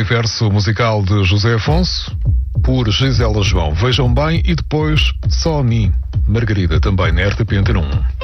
universo musical de José Afonso, por Gisela João. Vejam bem, e depois Só a Mim, Margarida, também na RTP Antena 1.